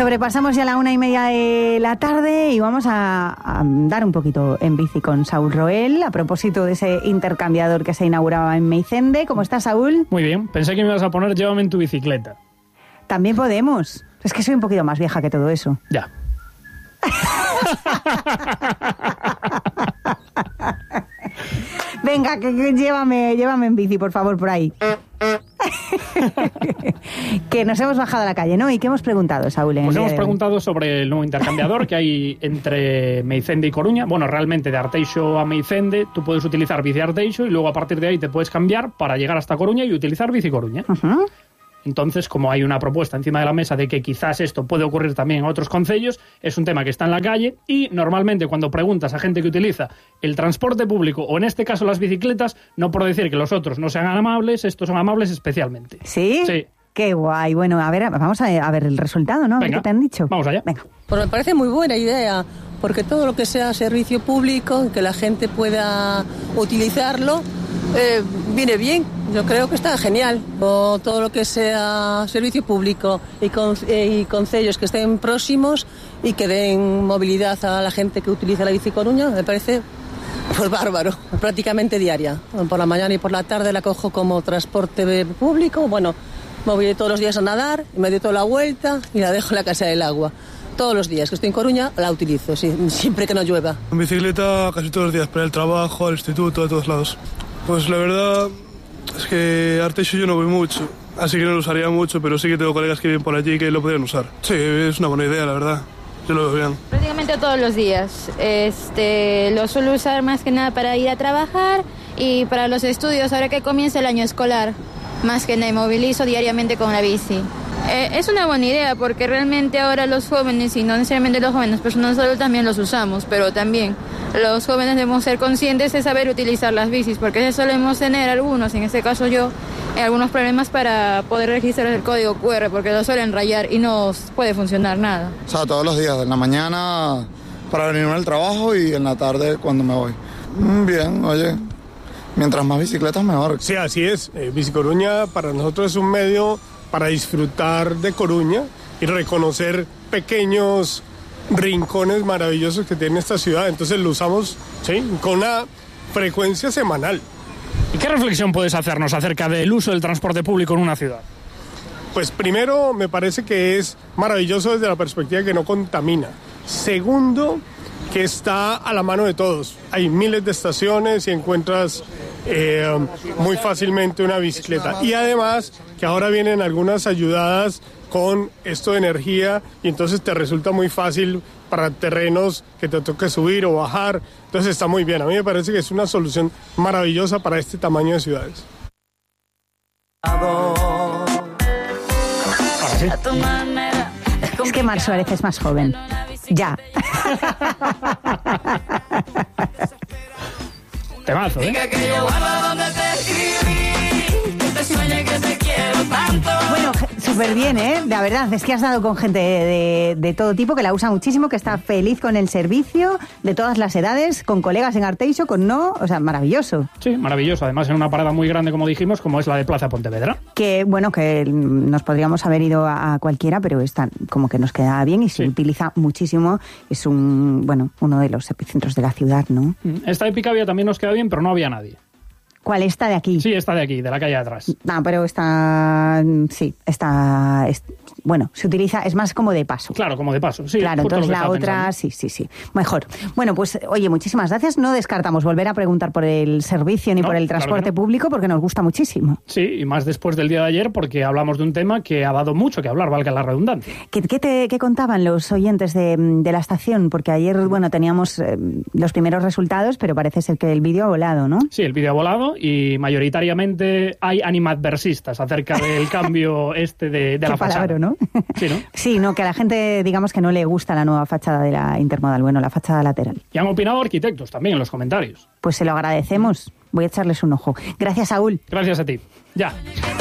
Sobrepasamos ya la 1:30 de la tarde y vamos a andar un poquito en bici con Saúl Roel a propósito de ese intercambiador que se inauguraba en Meicende. ¿Cómo estás, Saúl? Muy bien, pensé que me ibas a poner llévame en tu bicicleta. También podemos. Es que soy un poquito más vieja que todo eso. Ya. Venga, que llévame en bici, por favor, por ahí. Que nos hemos bajado a la calle, ¿no? ¿Y qué hemos preguntado, Saúl? Pues hemos preguntado sobre el nuevo intercambiador que hay entre Meicende y Coruña. Bueno, realmente de Arteixo a Meicende tú puedes utilizar bici Arteixo y luego a partir de ahí te puedes cambiar para llegar hasta Coruña y utilizar bici Coruña. Uh-huh. Entonces, como hay una propuesta encima de la mesa de que quizás esto puede ocurrir también en otros concellos, es un tema que está en la calle y normalmente cuando preguntas a gente que utiliza el transporte público o en este caso las bicicletas, no por decir que los otros no sean amables, estos son amables especialmente. ¿Sí? Sí. Qué guay. Bueno, a ver, vamos a ver el resultado, ¿no? A ver qué te han dicho. Vamos allá. Venga. Pues me parece muy buena idea, porque todo lo que sea servicio público, que la gente pueda utilizarlo, viene bien. Yo creo que está genial. O todo lo que sea servicio público y concellos que estén próximos y que den movilidad a la gente que utiliza la bici Coruña, me parece pues bárbaro. Prácticamente diaria. Por la mañana y por la tarde la cojo como transporte público. Bueno, me voy todos los días a nadar, me doy toda la vuelta y la dejo en la Casa del Agua. Todos los días que estoy en Coruña la utilizo, sí, siempre que no llueva. En bicicleta casi todos los días, para el trabajo, al instituto, a todos lados. Pues la verdad es que Arteixo yo no voy mucho, así que no lo usaría mucho, pero sí que tengo colegas que viven por allí que lo podrían usar. Sí, es una buena idea, la verdad. Yo lo veo bien. Prácticamente todos los días. Lo suelo usar más que nada para ir a trabajar y para los estudios, ahora que comienza el año escolar. Más que me movilizo diariamente con la bici. Es una buena idea porque realmente ahora los jóvenes, y no necesariamente los jóvenes, personas adultas también los usamos, pero también los jóvenes debemos ser conscientes de saber utilizar las bicis, porque solemos tener algunos, en este caso yo, algunos problemas para poder registrar el código QR, porque lo suelen rayar y no puede funcionar nada. O sea, todos los días, en la mañana para venirme al trabajo y en la tarde cuando me voy. Bien, oye. Mientras más bicicletas, mejor. Sí, así es. Bici Coruña para nosotros es un medio para disfrutar de Coruña y reconocer pequeños rincones maravillosos que tiene esta ciudad. Entonces lo usamos, ¿sí?, con una frecuencia semanal. ¿Y qué reflexión puedes hacernos acerca del uso del transporte público en una ciudad? Pues primero, me parece que es maravilloso desde la perspectiva que no contamina. Segundo, que está a la mano de todos. Hay miles de estaciones y encuentras muy fácilmente una bicicleta. Y además que ahora vienen algunas ayudadas con esto de energía y entonces te resulta muy fácil para terrenos que te toque subir o bajar. Entonces está muy bien. A mí me parece que es una solución maravillosa para este tamaño de ciudades. Es que Mar Suárez es más joven. Ya. Temazo, ¿eh? Bueno, súper bien, ¿eh? La verdad, es que has dado con gente de todo tipo que la usa muchísimo, que está feliz con el servicio, de todas las edades, con colegas en Arteixo, con no, o sea, maravilloso. Sí, maravilloso. Además, en una parada muy grande, como dijimos, como es la de Plaza Pontevedra. Que, bueno, que nos podríamos haber ido a cualquiera, pero esta como que nos queda bien y se utiliza muchísimo. Es uno de los epicentros de la ciudad, ¿no? Esta épica vía también nos queda bien, pero no había nadie. ¿Cuál? ¿Esta de aquí? Sí, esta de aquí, de la calle de atrás. No, pero bueno, se utiliza, es más como de paso. Claro, como de paso, sí. Claro, entonces la otra, pensando. Sí. Mejor. Bueno, pues, oye, muchísimas gracias. No descartamos volver a preguntar por el servicio ni por el transporte público, porque nos gusta muchísimo. Sí, y más después del día de ayer, porque hablamos de un tema que ha dado mucho que hablar, valga la redundancia. ¿Qué contaban los oyentes de la estación? Porque ayer, bueno, teníamos los primeros resultados, pero parece ser que el vídeo ha volado, ¿no? Sí, el vídeo ha volado y mayoritariamente hay animadversistas acerca del cambio de la fachada. ¿No? Sí, ¿no? Sí, no, que a la gente, digamos que no le gusta la nueva fachada de la intermodal, bueno, la fachada lateral. Y han opinado arquitectos también en los comentarios. Pues se lo agradecemos. Voy a echarles un ojo. Gracias, Saúl. Gracias a ti. Ya.